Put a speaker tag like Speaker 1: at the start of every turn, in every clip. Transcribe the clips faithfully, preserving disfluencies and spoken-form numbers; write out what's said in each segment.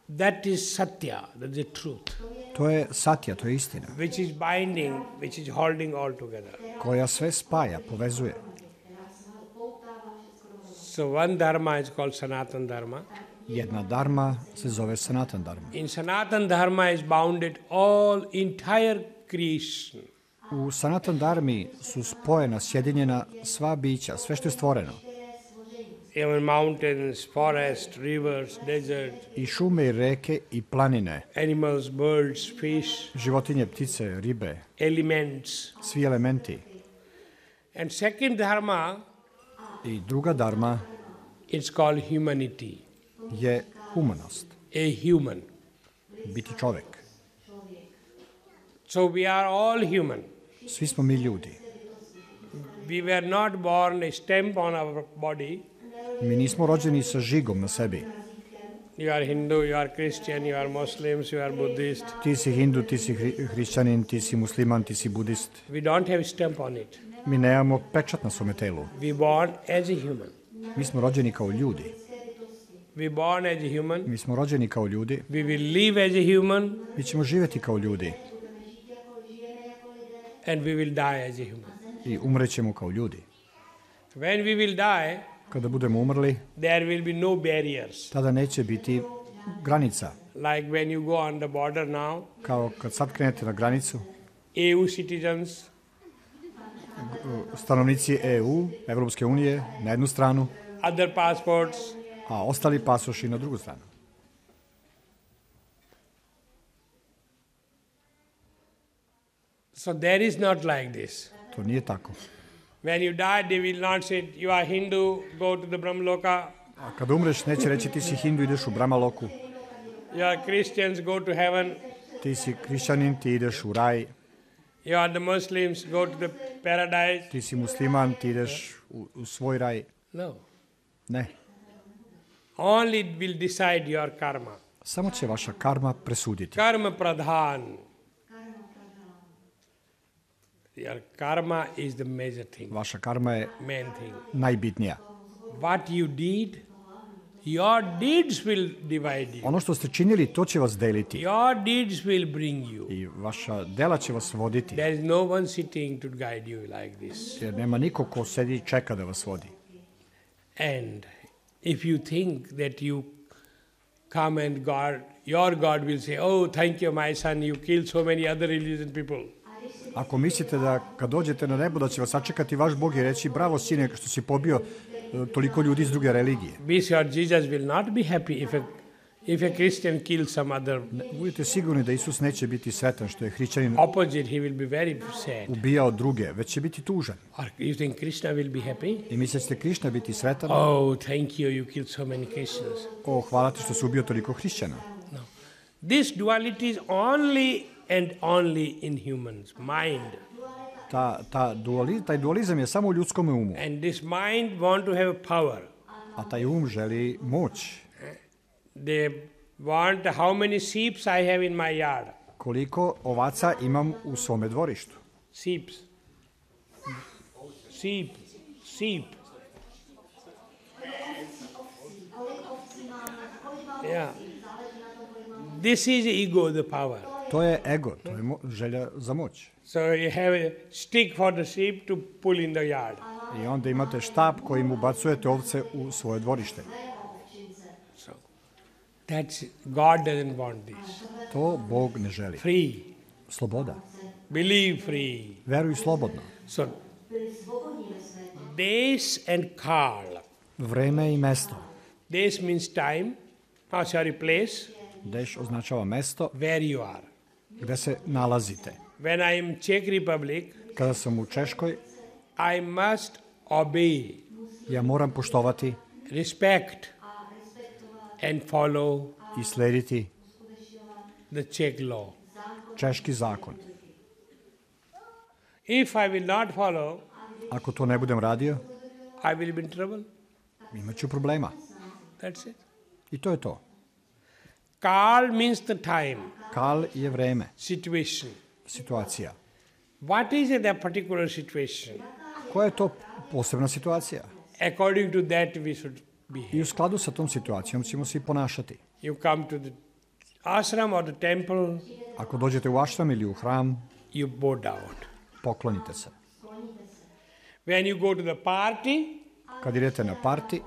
Speaker 1: That is satya, that is the truth.
Speaker 2: To je satya, to je istina.
Speaker 1: Which is binding, which is holding all together.
Speaker 2: Koja sve spaja, povezuje.
Speaker 1: So one dharma is called Sanatan Dharma.
Speaker 2: Jedna dharma se zove Sanatan Dharma.
Speaker 1: In Sanatan Dharma is bounded all entire creation.
Speaker 2: U Sanatan Dharmi su spojena, sjedinjena sva bića, sve što je stvoreno.
Speaker 1: Even mountains, forests, rivers, desert.
Speaker 2: I šume, i reke, i planine.
Speaker 1: Animals, birds, fish.
Speaker 2: Životinje, ptice, ribe.
Speaker 1: Elements.
Speaker 2: Svi elementi.
Speaker 1: And second dharma.
Speaker 2: I druga dharma.
Speaker 1: It's called humanity.
Speaker 2: Je humanost.
Speaker 1: A human.
Speaker 2: Biti čovek.
Speaker 1: So we are all human.
Speaker 2: Svi smo mi ljudi.
Speaker 1: We were not born a stamp on our body.
Speaker 2: Mi nismo rođeni sa žigom na sebi.
Speaker 1: You are Hindu, you are Christian, you are Muslims, you are Buddhist.
Speaker 2: Ti si Hindu, ti si hri, hrišćanin, ti si musliman, ti si budist.
Speaker 1: We don't have stamp on it.
Speaker 2: Mi nemamo pečat na svome telu.
Speaker 1: We born as a human.
Speaker 2: Mi smo rođeni kao ljudi.
Speaker 1: We born as a human.
Speaker 2: Mi smo rođeni kao ljudi.
Speaker 1: We will live as a human.
Speaker 2: Mi ćemo živjeti kao ljudi.
Speaker 1: And we will die as a human.
Speaker 2: I umrećemo kao ljudi.
Speaker 1: When we will die,
Speaker 2: kada budemo umrli,
Speaker 1: there will be no barriers.
Speaker 2: Tada neće biti granica.
Speaker 1: Like when you go on the border now.
Speaker 2: Kao kad sad krenete na granicu.
Speaker 1: E U citizens.
Speaker 2: Stanovnici E U, Evropske unije, na jednu stranu.
Speaker 1: Other passports.
Speaker 2: A ostali pasoši na drugu stranu.
Speaker 1: So there is not like this.
Speaker 2: To nije tako.
Speaker 1: When you die, they will not say, you are Hindu, go to the Brahmaloka.
Speaker 2: A kada umreš, neće reći ti si Hindu, ideš u Brahmaloku.
Speaker 1: You are Christians, go to heaven.
Speaker 2: Ti si hrišćanin, ti ideš u raj.
Speaker 1: You are the Muslims, go to the paradise.
Speaker 2: Ti si musliman, ti ideš u, u svoj raj.
Speaker 1: No.
Speaker 2: Ne.
Speaker 1: Only will decide your karma.
Speaker 2: Samo će vaša karma presuditi.
Speaker 1: Karma pradhan. Your karma is the major thing.
Speaker 2: Vaša karma je
Speaker 1: main thing.
Speaker 2: Najbitnija.
Speaker 1: What you did, your deeds will divide you.
Speaker 2: Ono što ste činili, to će vas deliti.
Speaker 1: Your deeds will bring you.
Speaker 2: I vaša dela će vas voditi.
Speaker 1: There is no one sitting to guide you like this.
Speaker 2: Jer nema niko ko sedi i čeka da vas vodi.
Speaker 1: And if you think that you come and God, your God will say, oh, thank you, my son, you killed so many other religious people.
Speaker 2: Ako mislite da kad dođete na nebo da će vas sačekati vaš Bog i reći bravo sine što si pobio toliko ljudi iz druge religije.
Speaker 1: Be sure Jesus will not be happy if a, if a Christian kills some other.
Speaker 2: Budite sigurni da Isus neće biti sretan što je hrišćanin
Speaker 1: opposite, he will be very sad.
Speaker 2: Ubijao druge, već će biti tužan.
Speaker 1: Or you think Krishna will be happy?
Speaker 2: I mislite da će Krishna biti sretan?
Speaker 1: Oh, thank you, you killed so many Christians.
Speaker 2: O, hvala ti što si ubio toliko hrišćana.
Speaker 1: No. This duality is only and only in humans mind.
Speaker 2: Ta, ta duali, taj dualizam je samo u ljudskom umu.
Speaker 1: And this mind want to have power.
Speaker 2: A taj um želi moć.
Speaker 1: They want how many sheep I have in my yard.
Speaker 2: Koliko ovaca imam u svome dvorištu?
Speaker 1: Sheep. Sheep. Sheep. Yeah. This is ego, the power.
Speaker 2: To je ego, to je mo- želja za moć.
Speaker 1: So you have a stick for the sheep to pull in the yard.
Speaker 2: I onda imate štap kojim ubacujete ovce u svoje dvorište.
Speaker 1: So that's God doesn't want this.
Speaker 2: To Bog ne želi.
Speaker 1: Free.
Speaker 2: Sloboda.
Speaker 1: Believe free.
Speaker 2: Veruj slobodno.
Speaker 1: So Des and Kal.
Speaker 2: Vreme i mesto.
Speaker 1: Des means time. Oh, sorry, place.
Speaker 2: Deš označava mesto
Speaker 1: where you are.
Speaker 2: Gde se nalazite.
Speaker 1: When I am Czech Republic,
Speaker 2: kada sam u Češkoj,
Speaker 1: I must obey.
Speaker 2: Ja moram poštovati,
Speaker 1: respect and follow
Speaker 2: i slediti
Speaker 1: the Czech law.
Speaker 2: Češki zakon.
Speaker 1: If I will not follow,
Speaker 2: ako to ne budem radio,
Speaker 1: I will be in trouble.
Speaker 2: Imaću problema.
Speaker 1: That's it.
Speaker 2: I to je to.
Speaker 1: Kal means the time.
Speaker 2: Kal je vreme.
Speaker 1: Situation.
Speaker 2: Situacija.
Speaker 1: What is that particular situation?
Speaker 2: Koja je to posebna situacija?
Speaker 1: According to that we should behave.
Speaker 2: I u skladu sa tom situacijom ćemo se i ponašati.
Speaker 1: You come to the ashram or the temple,
Speaker 2: Ako dođete u ašram ili u hram,
Speaker 1: you bow down.
Speaker 2: poklonite se.
Speaker 1: When you go to the party,
Speaker 2: Kad idete na parti,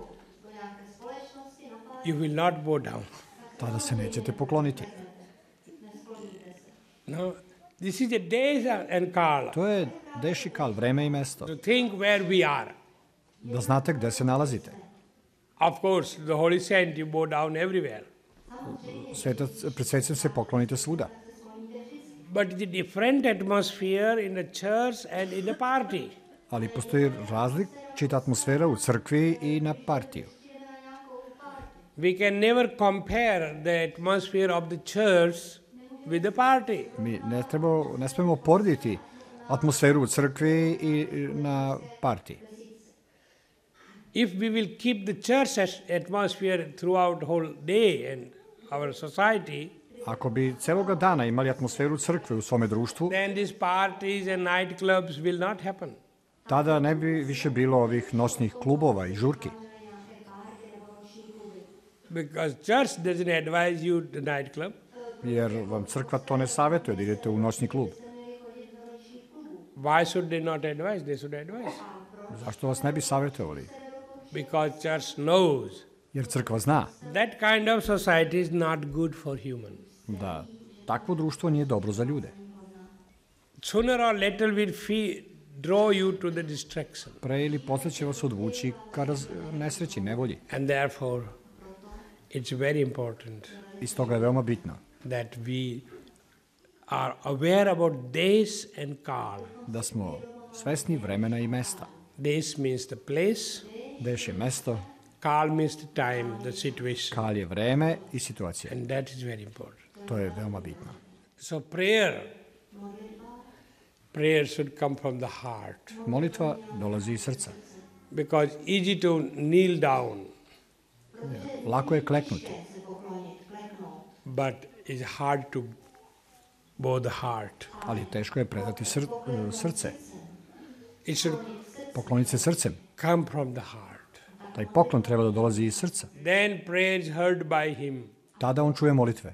Speaker 1: you will not bow down.
Speaker 2: tada se nećete pokloniti.
Speaker 1: No, this is a days and kala.
Speaker 2: To je deš i kal, vreme i mesto.
Speaker 1: To think where we are.
Speaker 2: Da znate gde se nalazite.
Speaker 1: Of course, the holy saint, you bow down everywhere.
Speaker 2: Svetac, pred svetcem se poklonite svuda.
Speaker 1: But it's a different atmosphere in the church and in the party.
Speaker 2: Ali postoji različita atmosfera u crkvi i na partiju.
Speaker 1: We can never compare the atmosphere of the church with the party.
Speaker 2: Mi ne, treba, ne smemo porediti atmosferu u crkvi i na partiji.
Speaker 1: If we will keep the church atmosphere throughout the whole day and our society,
Speaker 2: Ako bi celoga dana imali atmosferu crkve u svome društvu,
Speaker 1: then these parties and night clubs will not happen.
Speaker 2: tada ne bi više bilo ovih noćnih klubova i žurki.
Speaker 1: Because church doesn't advise you the night club.
Speaker 2: Jer vam crkva to ne savjetuje da idete u noćni klub.
Speaker 1: Why should they not advise? They should advise.
Speaker 2: Zašto vas ne bi savjetovali?
Speaker 1: Because church knows
Speaker 2: Jer crkva zna
Speaker 1: that kind of society is not good for human.
Speaker 2: da takvo društvo nije dobro za ljude.
Speaker 1: Sooner or later will fe- draw you to the distraction.
Speaker 2: Pre ili posle će vas odvući ka raz, nesreći, nevolji.
Speaker 1: And therefore, it's very important
Speaker 2: I stoga je veoma bitno
Speaker 1: that we are aware about days and kal.
Speaker 2: da smo svesni vremena i mesta.
Speaker 1: Days means the place,
Speaker 2: Deš je mesto,
Speaker 1: kal means the time, the situation.
Speaker 2: kal je vreme i situacija.
Speaker 1: And that is very important.
Speaker 2: To je veoma bitno.
Speaker 1: So prayer, prayer should come from the heart.
Speaker 2: Molitva dolazi iz srca.
Speaker 1: Because easy to kneel down,
Speaker 2: Lako je kleknuti,
Speaker 1: but it's hard to bow the heart.
Speaker 2: ali teško je predati sr, srce.
Speaker 1: It should
Speaker 2: Pokloniti se srcem.
Speaker 1: come from the heart.
Speaker 2: Taj poklon treba da dolazi iz srca.
Speaker 1: Then prayer is heard by him.
Speaker 2: Tada on čuje molitve.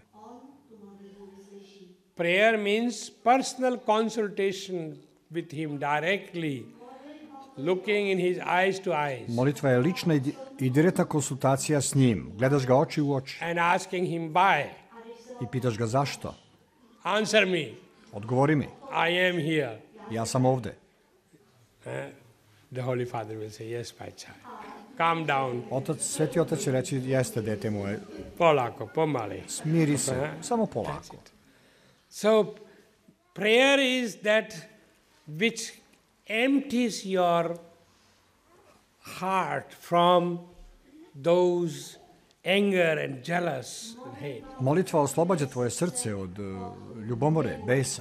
Speaker 1: Prayer means personal consultation with him directly, looking in his eyes to eyes,
Speaker 2: Molitva je lična i, di- i direktna konsultacija s njim. Gledaš ga oči u oči
Speaker 1: and asking him why.
Speaker 2: i pitaš ga zašto.
Speaker 1: Answer me,
Speaker 2: Odgovori mi,
Speaker 1: I am here.
Speaker 2: ja sam ovde.
Speaker 1: Eh? The Holy Father will say, yes, my child. Calm down.
Speaker 2: Otac, sveti otac će reći, jeste, dete moje,
Speaker 1: Polako, pomali.
Speaker 2: smiri se,
Speaker 1: Eh?
Speaker 2: samo
Speaker 1: That's
Speaker 2: polako.
Speaker 1: it. So, prayer is that which empties your heart from those anger and jealous and hate.
Speaker 2: Molitva oslobađa tvoje srce od uh, ljubomore, besa.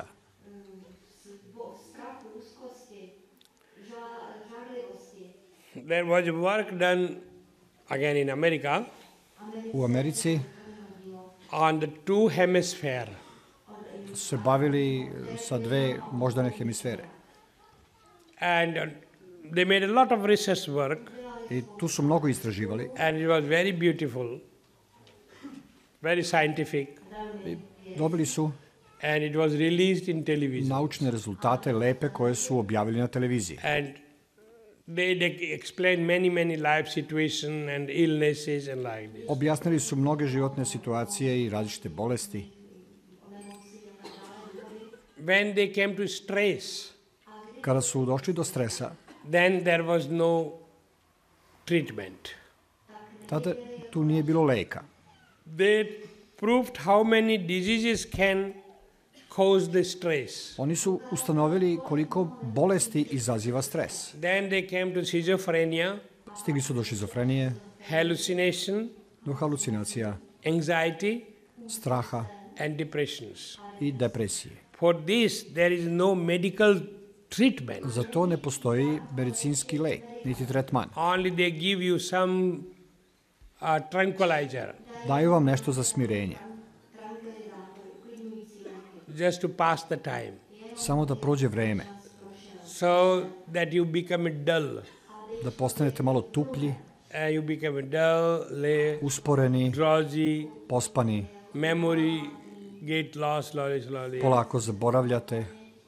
Speaker 1: There was work done again in America
Speaker 2: U Americi
Speaker 1: on the two hemisphere.
Speaker 2: su se bavili sa dve moždane hemisfere.
Speaker 1: And uh, they made a lot of research work,
Speaker 2: I tu su mnogo istraživali.
Speaker 1: and it was very beautiful, very scientific,
Speaker 2: I dobili su
Speaker 1: and it was released in television.
Speaker 2: naučne rezultate lepe koje su objavili na televiziji.
Speaker 1: And they, they explain many, many life situations and illnesses and like this.
Speaker 2: Objasnili su mnoge životne situacije i različite bolesti.
Speaker 1: When they came to stress,
Speaker 2: Kada su došli do stresa,
Speaker 1: then there was no treatment.
Speaker 2: tada tu nije bilo leka.
Speaker 1: They proved how many diseases can cause the stress.
Speaker 2: Oni su ustanovili koliko bolesti izaziva stres.
Speaker 1: Then they came to schizophrenia,
Speaker 2: Stigli su do šizofrenije,
Speaker 1: hallucination,
Speaker 2: do halucinacija,
Speaker 1: anxiety,
Speaker 2: straha
Speaker 1: and depressions.
Speaker 2: i depresije.
Speaker 1: For this, there is no medical treatment.
Speaker 2: Za to ne postoji medicinski lek, niti tretman.
Speaker 1: Only they give you some uh, tranquilizer
Speaker 2: Daju vam nešto za smirenje,
Speaker 1: just to pass the time,
Speaker 2: samo da prođe vreme,
Speaker 1: so that you become dull.
Speaker 2: da postanete malo tuplji,
Speaker 1: Uh, you become dull, lay,
Speaker 2: usporeni,
Speaker 1: drowsy,
Speaker 2: pospani
Speaker 1: memory get lost slowly, slowly.
Speaker 2: polako zaboravljate.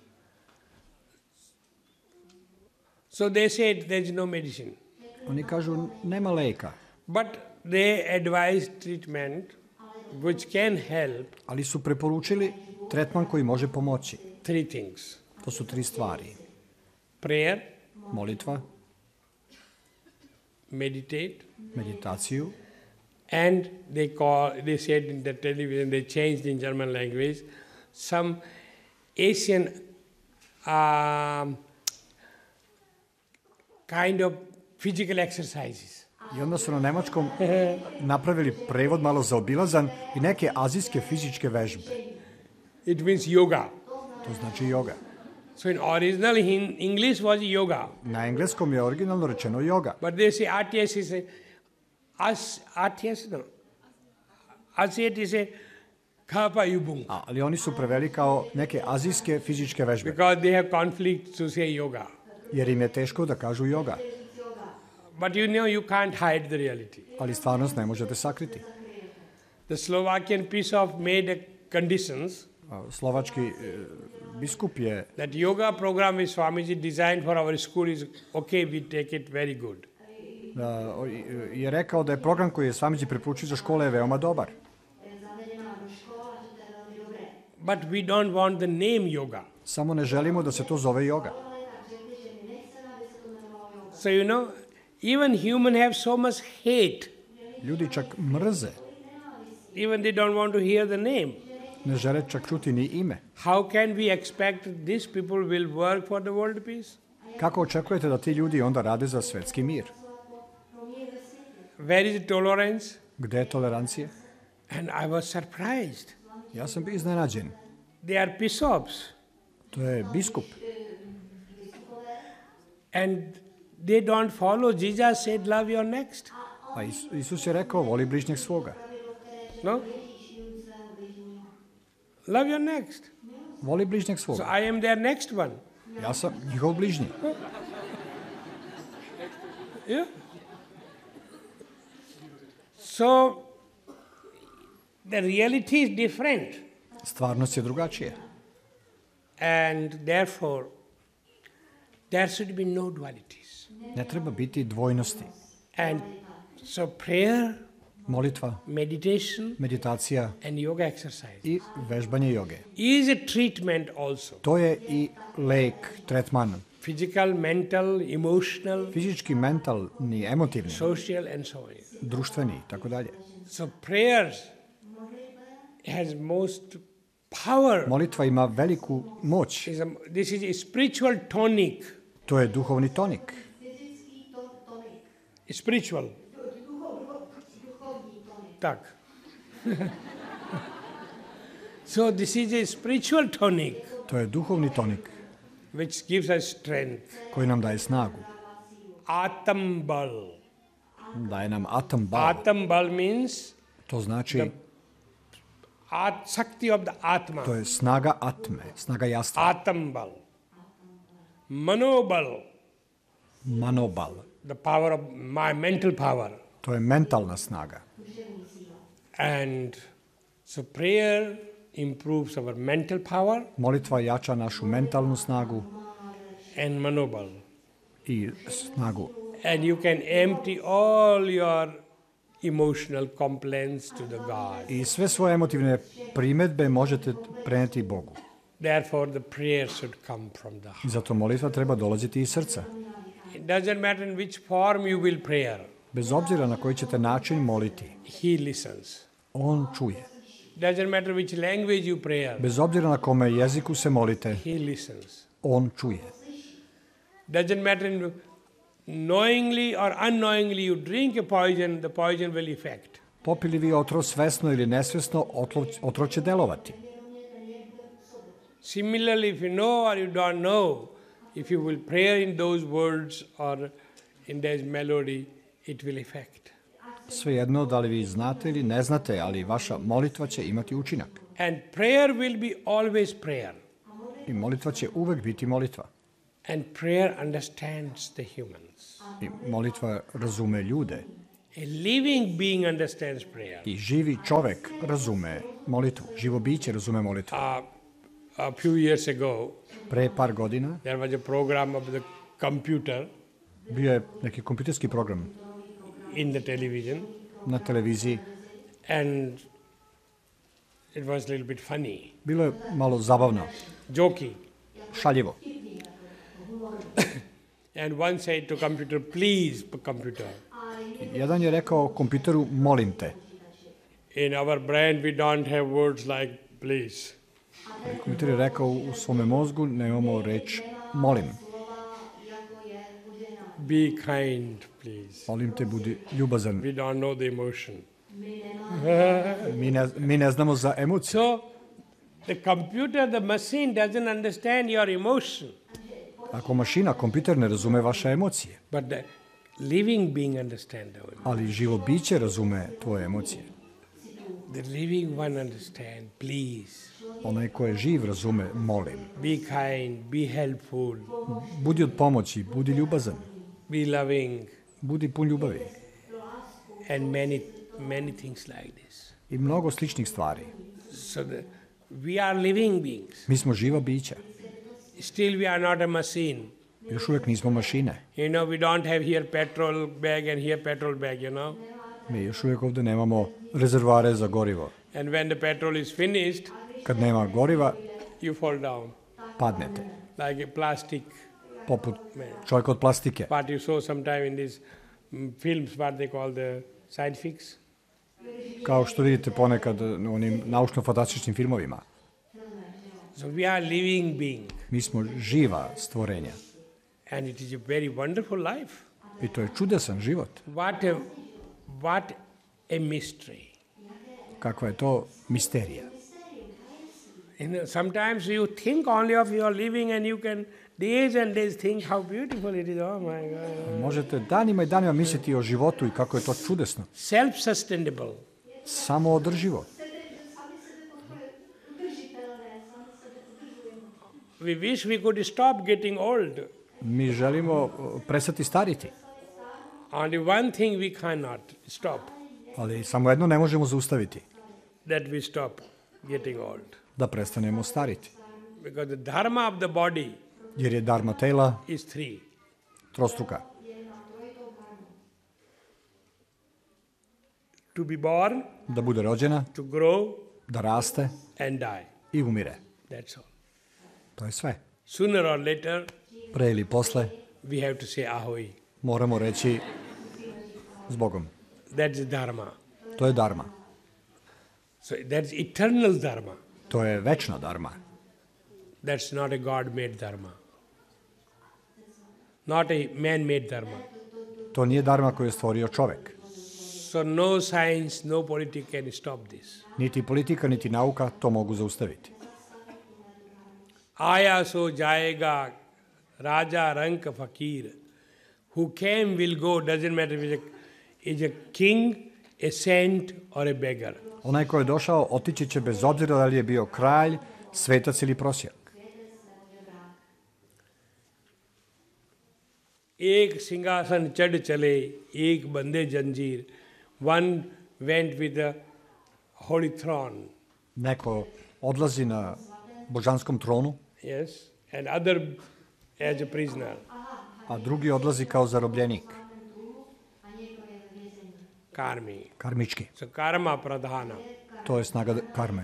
Speaker 1: So they said there's no medicine.
Speaker 2: Oni kažu nema leka,
Speaker 1: But they advise treatment which can help
Speaker 2: ali su preporučili tretman koji može pomoći.
Speaker 1: three things.
Speaker 2: To su tri stvari.
Speaker 1: Prayer,
Speaker 2: Molitva,
Speaker 1: meditate,
Speaker 2: meditaciju
Speaker 1: and they call, they said in the television, they changed in German language, some Asian um, kind of physical exercises.
Speaker 2: i onda su na nemačkom napravili prevod malo zaobilazan i neke azijske fizičke vežbe.
Speaker 1: It means yoga.
Speaker 2: To znači joga.
Speaker 1: So in original in English was yoga.
Speaker 2: Na engleskom je originalno rečeno joga.
Speaker 1: But they say R T S is a, as, R T S no. Asiat is a kapa yubung.
Speaker 2: A, ali oni su preveli kao neke azijske fizičke vežbe,
Speaker 1: Because they have conflict to say yoga.
Speaker 2: jer im je teško da kažu joga.
Speaker 1: But you know you can't hide the reality.
Speaker 2: Ali stvarnost ne možete sakriti.
Speaker 1: The Slovakian Bishop made a conditions
Speaker 2: A, Slovački e, biskup je
Speaker 1: that yoga program which Swamiji designed for our school is okay, we take it very good.
Speaker 2: da, o, i- je rekao da je program koji je Swamiji preporučio za škole je veoma dobar.
Speaker 1: But we don't want the name yoga.
Speaker 2: Samo ne želimo da se to zove joga.
Speaker 1: So you know, even human have so much hate.
Speaker 2: Ljudi čak mrze,
Speaker 1: Even they don't want to hear the name.
Speaker 2: ne žele čak čuti ni ime.
Speaker 1: How can we expect these people will work for the world peace?
Speaker 2: Kako očekujete da ti ljudi onda rade za svetski mir?
Speaker 1: Where is tolerance?
Speaker 2: Gde je tolerancija?
Speaker 1: And I was surprised.
Speaker 2: Ja sam bio iznenađen.
Speaker 1: They are bishops.
Speaker 2: To je biskup.
Speaker 1: And they don't follow. Jesus said, love your next.
Speaker 2: A Is- Isus je rekao, voli bližnjeg svoga.
Speaker 1: No? Love your next.
Speaker 2: Voli bližnjeg
Speaker 1: So
Speaker 2: svoga.
Speaker 1: I am their next one.
Speaker 2: Ja sam njihov bližnji.
Speaker 1: Yeah? So the reality is different.
Speaker 2: Stvarnost je drugačija.
Speaker 1: And therefore, there should be no dualities.
Speaker 2: Ne treba biti dvojnosti.
Speaker 1: And so prayer,
Speaker 2: Molitva,
Speaker 1: meditation,
Speaker 2: meditacija
Speaker 1: and yoga exercise
Speaker 2: i vežbanje joge.
Speaker 1: is a treatment also.
Speaker 2: To je i lek, tretman.
Speaker 1: Physical, mental, emotional,
Speaker 2: Fizički, mentalni, emotivni,
Speaker 1: social, and so on.
Speaker 2: društveni i tako dalje.
Speaker 1: So prayers has most power.
Speaker 2: Molitva ima veliku moć.
Speaker 1: Is a, this is a spiritual tonic.
Speaker 2: To je duhovni tonik.
Speaker 1: Spiritual. Tak. So this is a spiritual tonic
Speaker 2: To je duhovni tonik
Speaker 1: which gives us strength.
Speaker 2: koji nam daje snagu.
Speaker 1: Atambal.
Speaker 2: Daje nam atam bal.
Speaker 1: Atambal means
Speaker 2: To znači,
Speaker 1: at Shakti of the Atma.
Speaker 2: to je snaga atme, snaga jastva.
Speaker 1: Atambal. Manobal.
Speaker 2: Manobal.
Speaker 1: The power of my mental power.
Speaker 2: To je mentalna snaga.
Speaker 1: And so prayer improves our mental power
Speaker 2: Molitva jača našu mentalnu snagu
Speaker 1: and manobal.
Speaker 2: i snagu.
Speaker 1: And you can empty all your emotional complaints to the God.
Speaker 2: I sve svoje emotivne primedbe možete preneti Bogu.
Speaker 1: Therefore, the prayer should come from the heart.
Speaker 2: I zato molitva treba dolaziti iz srca.
Speaker 1: It doesn't matter in which form you will prayer.
Speaker 2: Bez obzira na koji ćete način moliti,
Speaker 1: He listens.
Speaker 2: on čuje.
Speaker 1: Doesn't matter which language you prayer.
Speaker 2: Bez obzira na kome jeziku se molite,
Speaker 1: He listens.
Speaker 2: on čuje.
Speaker 1: Doesn't matter in knowingly or unknowingly you drink a poison, the poison will affect.
Speaker 2: Popili vi otrov svesno ili nesvesno, otrov, otrov će delovati.
Speaker 1: Similarly, if you know or you don't know, if you will pray in those words or in this melody, it will affect.
Speaker 2: Svejedno, da li vi znate ili ne znate, ali vaša molitva će imati učinak.
Speaker 1: And prayer will be always prayer.
Speaker 2: I molitva će uvek biti molitva.
Speaker 1: And prayer understands the humans.
Speaker 2: I molitva razume ljude.
Speaker 1: A living being understands prayer.
Speaker 2: I živi čovek razume molitvu. Živo biće razume molitvu.
Speaker 1: Uh, a few years ago,
Speaker 2: Pre par godina
Speaker 1: there was a program of the computer
Speaker 2: bio je neki kompjuterski program
Speaker 1: in the television,
Speaker 2: na televiziji.
Speaker 1: and it was a little bit funny,
Speaker 2: Bilo je malo zabavno,
Speaker 1: joking.
Speaker 2: šaljivo.
Speaker 1: And one said to computer, please, computer,
Speaker 2: Jedan je rekao kompjuteru, molim te.
Speaker 1: in our brain we don't have words like please.
Speaker 2: Kompjuter je rekao u svome mozgu, nemamo reč molim.
Speaker 1: Be kind, please.
Speaker 2: Molim te, budi ljubazan.
Speaker 1: We don't know the emotion.
Speaker 2: Mi ne, mi ne znamo za emociju.
Speaker 1: So, the computer, the machine doesn't understand your emotion,
Speaker 2: Ako mašina, kompjuter ne razume vaše emocije,
Speaker 1: but the living being understands our emotion.
Speaker 2: ali živo biće razume tvoje emocije.
Speaker 1: The living one understands, please.
Speaker 2: Onaj ko je živ razume, molim.
Speaker 1: Be kind, be helpful,
Speaker 2: Budi od pomoći, budi ljubazan,
Speaker 1: be loving,
Speaker 2: budi pun ljubavi.
Speaker 1: and many, many things like this.
Speaker 2: I mnogo sličnih stvari.
Speaker 1: So, the, we are living beings.
Speaker 2: Mi smo živa bića.
Speaker 1: Still, we are not a machine.
Speaker 2: Još uvijek nismo mašine.
Speaker 1: You know, we don't have here petrol bag and here petrol bag, you know.
Speaker 2: Mi još uvijek ovdje nemamo rezervoare za gorivo.
Speaker 1: And when the petrol is finished,
Speaker 2: Kad nema goriva,
Speaker 1: you fall down
Speaker 2: padnete.
Speaker 1: like a plastic.
Speaker 2: Poput čovjeka od plastike.
Speaker 1: What you saw sometime in these mm, films, what they call the science fics.
Speaker 2: Kao što vidite ponekad u onim naučno-fantastičnim filmovima.
Speaker 1: So we are living being,
Speaker 2: Mi smo živa stvorenja.
Speaker 1: and it is a very wonderful life.
Speaker 2: I to je čudesan život.
Speaker 1: What a, what a mystery.
Speaker 2: Kakva je to misterija.
Speaker 1: You know, sometimes you think only of your living, and you can days and days think how beautiful it is. Oh my God.
Speaker 2: Možete danima i danima misliti o životu i kako je to čudesno.
Speaker 1: Self-sustainable.
Speaker 2: Samo održivo.
Speaker 1: We wish we could stop getting old.
Speaker 2: Mi želimo uh, prestati stariti,
Speaker 1: Only one thing we cannot stop,
Speaker 2: ali samo jedno ne možemo zaustaviti,
Speaker 1: that we stop getting old.
Speaker 2: da prestanemo stariti.
Speaker 1: Because the dharma of the body
Speaker 2: Jer je dharma tela
Speaker 1: is three.
Speaker 2: trostruka.
Speaker 1: To be born,
Speaker 2: Da bude rođena,
Speaker 1: to grow,
Speaker 2: da raste
Speaker 1: and die.
Speaker 2: i umire.
Speaker 1: That's all.
Speaker 2: To je sve.
Speaker 1: Sooner or later,
Speaker 2: Pre ili posle
Speaker 1: we have to say ahoy.
Speaker 2: moramo reći s Bogom.
Speaker 1: That's dharma.
Speaker 2: To je dharma.
Speaker 1: So that's eternal dharma.
Speaker 2: To je večna dharma.
Speaker 1: That's not a God-made dharma. Not a man-made dharma.
Speaker 2: To nije dharma koju je stvorio čovek.
Speaker 1: So no science, no politics can stop this.
Speaker 2: Niti politika, niti nauka to mogu zaustaviti.
Speaker 1: Aya so jayega, Raja rank fakir. Who came will go, doesn't matter if is a king, a saint or a beggar.
Speaker 2: Onaj ko je došao otići će bez obzira da li je bio kralj, svetac ili prosjak.
Speaker 1: एक सिंहासन चढ़ चले एक बंदे जंजीर. One went with the holy throne,
Speaker 2: Neko odlazi na božanskom tronu,
Speaker 1: yes, and other as a prisoner.
Speaker 2: a drugi odlazi kao zarobljenik,
Speaker 1: Karmi.
Speaker 2: karmički.
Speaker 1: So karma pradhana.
Speaker 2: To je snaga karme.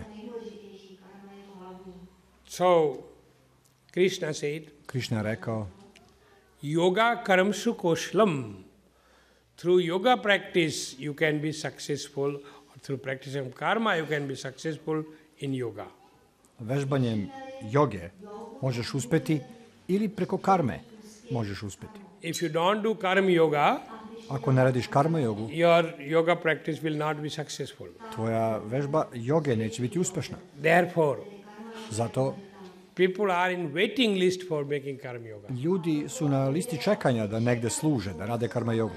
Speaker 1: So Krishna said,
Speaker 2: Krišna je rekao,
Speaker 1: yoga karamsu koshlam. Through yoga practice you can be successful, or through practice of karma you can be successful in yoga.
Speaker 2: vežbanjem joge možeš uspeti ili preko karme možeš uspeti.
Speaker 1: If you don't do karma yoga,
Speaker 2: Ako ne radiš karma jogu,
Speaker 1: your yoga practice will not be successful.
Speaker 2: tvoja vežba joge neće biti uspešna.
Speaker 1: Therefore,
Speaker 2: Zato
Speaker 1: people are in waiting list for making karma yoga.
Speaker 2: ljudi su na listi čekanja da negde služe, da rade karma jogu.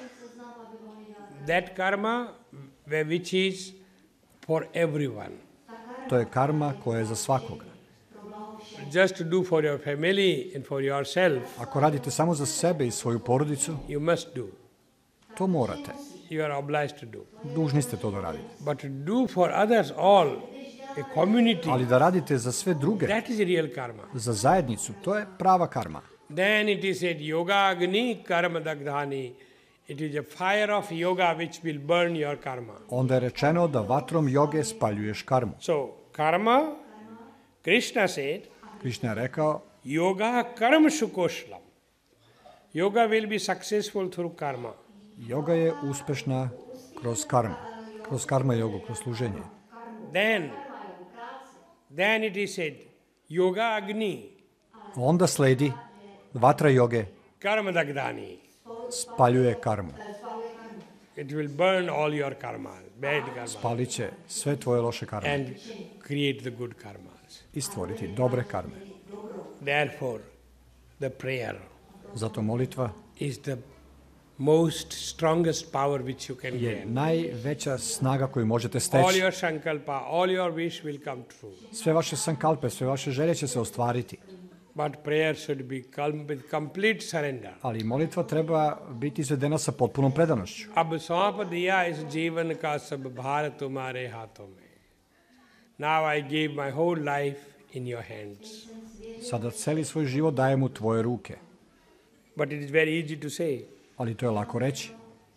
Speaker 1: That karma which is for everyone.
Speaker 2: To je karma koja je za svakoga.
Speaker 1: Just to do for your family and for yourself,
Speaker 2: Ako radite samo za sebe i svoju porodicu,
Speaker 1: you must do.
Speaker 2: to morate.
Speaker 1: you are obliged to do.
Speaker 2: Dužni ste to da radite.
Speaker 1: But to do for others all, a community,
Speaker 2: Ali da radite za sve druge,
Speaker 1: that is real karma.
Speaker 2: za zajednicu, to je prava karma.
Speaker 1: Then it is said, yoga agni karma dagdhani. It is a fire of yoga which will burn your karma.
Speaker 2: Onda je rečeno da vatrom joge spaljuješ karmu.
Speaker 1: So, karma, Krishna said,
Speaker 2: Krišna je rekao,
Speaker 1: yoga karmashu koshlam. Yoga will be successful through karma.
Speaker 2: joga je uspešna kroz karmu. Kroz karma jogu, kroz služenje.
Speaker 1: Then, then it is said, yoga agni
Speaker 2: Onda sledi vatra joge
Speaker 1: karma dagdhani.
Speaker 2: spaljuje karmu.
Speaker 1: It will burn all your karma, bad karma,
Speaker 2: Spalit će sve tvoje loše karme
Speaker 1: and create the good karmas.
Speaker 2: i stvoriti dobre karme.
Speaker 1: Therefore, the prayer
Speaker 2: Zato molitva
Speaker 1: is the most strongest power which you can
Speaker 2: je
Speaker 1: gain.
Speaker 2: najveća snaga koju možete
Speaker 1: All
Speaker 2: steći.
Speaker 1: your sankalpa, all your wish will come true.
Speaker 2: Sve vaše sankalpe, sve vaše želje će se ostvariti.
Speaker 1: But prayer should be com- with complete surrender.
Speaker 2: Ali molitva treba biti izvedena sa potpunom predanošću.
Speaker 1: अब सौंप दिया इस जीवन का सब भार तुम्हारे हाथों में. Now I give my whole life in your hands.
Speaker 2: Sada celi svoj život dajem u tvoje ruke.
Speaker 1: But it is very easy to say.
Speaker 2: Ali to je lako reći.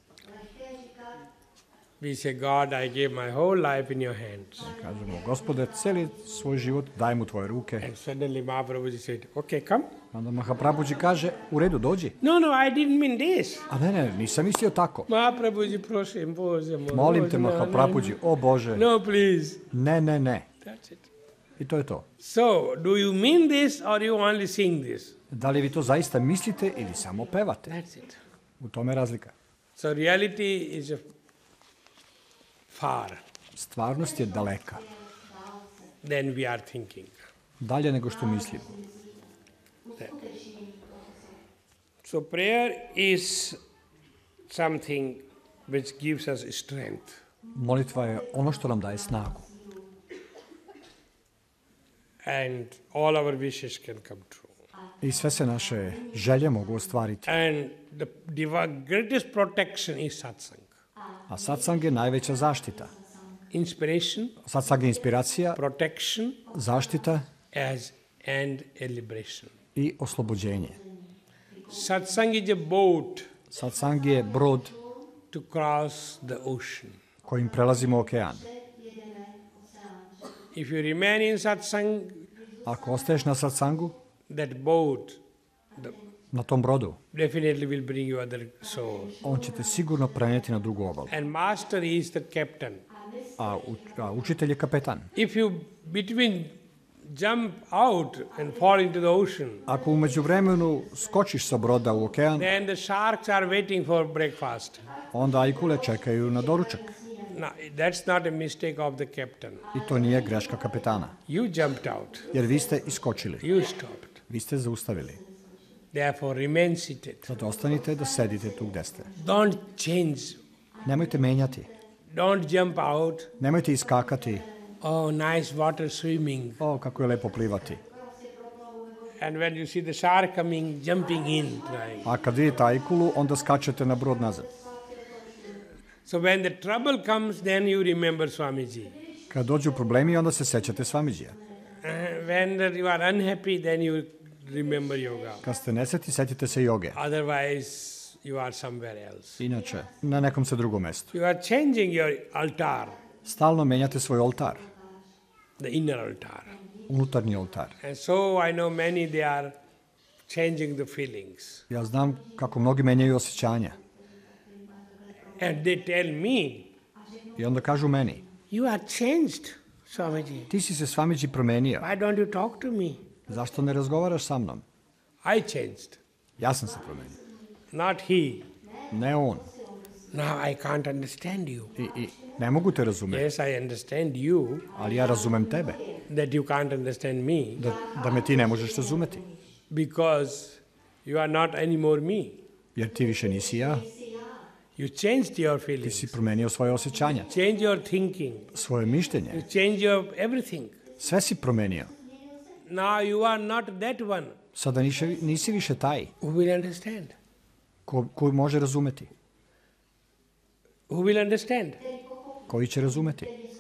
Speaker 1: We say, God, I give my whole life in your hands.
Speaker 2: Kažemo, Gospode, celi svoj život dajem u tvoje ruke.
Speaker 1: And suddenly Mahaprabhuji said, okay, come.
Speaker 2: Onda Mahaprabhuji kaže, u redu, dođi.
Speaker 1: No, no, I didn't mean this.
Speaker 2: A ne, ne, nisam mislio tako.
Speaker 1: Mahaprabhuji, prosim, Bože moj.
Speaker 2: Molim te,
Speaker 1: Bože, no,
Speaker 2: Mahaprabhuji, o Bože.
Speaker 1: No, please.
Speaker 2: Ne, ne, ne.
Speaker 1: That's it.
Speaker 2: I to je to.
Speaker 1: So, do you mean this or you only sing this?
Speaker 2: Da li vi to zaista mislite ili samo pevate?
Speaker 1: That's it.
Speaker 2: U tome je razlika.
Speaker 1: So, reality is a far
Speaker 2: Stvarnost je daleka.
Speaker 1: than we are thinking.
Speaker 2: Dalje nego što mislimo.
Speaker 1: So, prayer is something which gives us strength.
Speaker 2: Molitva je ono što nam daje snagu.
Speaker 1: And all our wishes can come true.
Speaker 2: I sve se naše želje mogu ostvariti.
Speaker 1: And the diva- greatest protection is satsang.
Speaker 2: A satsang je najveća zaštita.
Speaker 1: Inspiration,
Speaker 2: Satsang je inspiracija,
Speaker 1: protection,
Speaker 2: zaštita
Speaker 1: as and a liberation.
Speaker 2: i oslobođenje.
Speaker 1: Satsang is a boat
Speaker 2: Satsang je brod
Speaker 1: to cross the ocean.
Speaker 2: kojim prelazimo okean.
Speaker 1: If you remain in satsang,
Speaker 2: Ako ostaješ na satsangu,
Speaker 1: that boat the,
Speaker 2: na tom brodu,
Speaker 1: definitely will bring you other soul.
Speaker 2: on će te sigurno prenijeti na drugu obalu.
Speaker 1: And master is the captain.
Speaker 2: A, u, a učitelj je kapetan.
Speaker 1: If you between jump out and fall into the ocean,
Speaker 2: Ako umeđu vremenu skočiš sa broda u okean,
Speaker 1: then the sharks are waiting for breakfast.
Speaker 2: onda ajkule čekaju na doručak.
Speaker 1: Now, that's not a mistake of the captain.
Speaker 2: I to nije greška kapetana.
Speaker 1: You jumped out.
Speaker 2: Jer vi ste iskočili.
Speaker 1: You stopped.
Speaker 2: Vi ste zaustavili.
Speaker 1: Therefore, remain seated.
Speaker 2: Zato ostanite da sedite tu gde ste.
Speaker 1: Don't change.
Speaker 2: Nemojte menjati.
Speaker 1: Don't jump out.
Speaker 2: Nemojte iskakati.
Speaker 1: Oh, nice water swimming.
Speaker 2: O, kako je lepo plivati.
Speaker 1: And when you see the shark coming, jumping in. Right?
Speaker 2: A kad vidite ajkulu, onda skačete na brod nazad.
Speaker 1: So when the trouble comes, then you remember Swamiji.
Speaker 2: Kad dođu problemi, onda se sećate Svamiđija.
Speaker 1: Uh, when the, you are unhappy, then you remember yoga.
Speaker 2: Kad ste nesretni, setite se joge.
Speaker 1: Otherwise, you are somewhere else.
Speaker 2: Inače, na nekom se drugom mestu.
Speaker 1: You are changing your altar,
Speaker 2: Stalno menjate svoj oltar.
Speaker 1: the inner altar.
Speaker 2: Unutarnji oltar.
Speaker 1: And so I know many, they are changing the feelings.
Speaker 2: Ja znam kako mnogi menjaju osjećanja.
Speaker 1: And they tell me,
Speaker 2: I onda kažu meni,
Speaker 1: you are changed, Swamiji.
Speaker 2: ti si se Svamiđi promenio.
Speaker 1: Why don't you talk to me?
Speaker 2: Zašto ne razgovaraš sa mnom?
Speaker 1: I changed,
Speaker 2: Ja sam se promenio.
Speaker 1: not he.
Speaker 2: Ne on.
Speaker 1: Now I can't understand you.
Speaker 2: I, i ne mogu te razumeti,
Speaker 1: Yes, I understand you,
Speaker 2: ali ja razumem tebe.
Speaker 1: that you can't understand me,
Speaker 2: Da, da me ti ne možeš razumeti.
Speaker 1: because you are not anymore me.
Speaker 2: Jer ti više nisi ja.
Speaker 1: You changed your
Speaker 2: Ti
Speaker 1: feelings,
Speaker 2: si promenio svoje osjećanja,
Speaker 1: change your thinking,
Speaker 2: svoje mišljenje.
Speaker 1: you change your everything.
Speaker 2: Sve si promenio.
Speaker 1: Now you are not that one
Speaker 2: Sada nisi, nisi više taj
Speaker 1: who will understand.
Speaker 2: ko, ko može razumeti.
Speaker 1: Who will understand?
Speaker 2: Koji će razumeti?